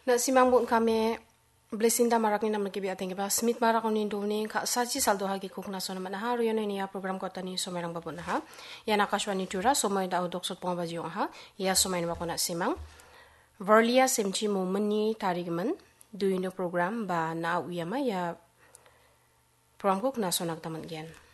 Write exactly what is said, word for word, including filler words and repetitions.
Na simang bun kami blessing da marak ni nam lagi bi ateng ba smith marak ni do ni ka saji sal do hagi kuk na sona mana ha ruyo ni ya program kota ni somerang babun ha ya nakashwani tura somay da udok sot pong bajiong ha ya somay na bakona simang Verlia semchi momeni tarigman duino program ba na uyama ya program kuk na sonak taman gen